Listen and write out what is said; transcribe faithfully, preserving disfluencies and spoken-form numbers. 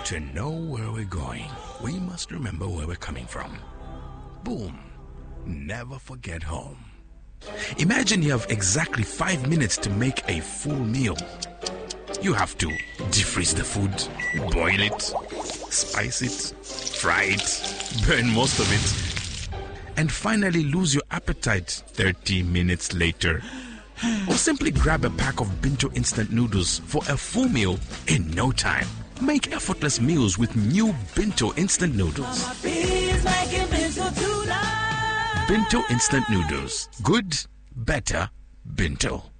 To know where we're going, we must remember where we're coming from. Boom. Never forget home. Imagine you have exactly five minutes to make a full meal. You have to defreeze the food, boil it, spice it, fry it, burn most of it, and finally lose your appetite thirty minutes later. Or simply grab a pack of Binto instant noodles for a full meal in no time. Make effortless meals with new Binto instant noodles. Binto instant noodles. Good, better, Binto.